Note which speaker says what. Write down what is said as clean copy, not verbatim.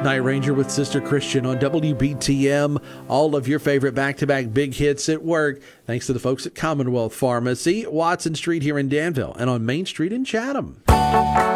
Speaker 1: Night Ranger with Sister Christian on WBTM. All of your favorite back-to-back big hits at work. Thanks to the folks at Commonwealth Pharmacy, Watson Street here in Danville, and on Main Street in Chatham.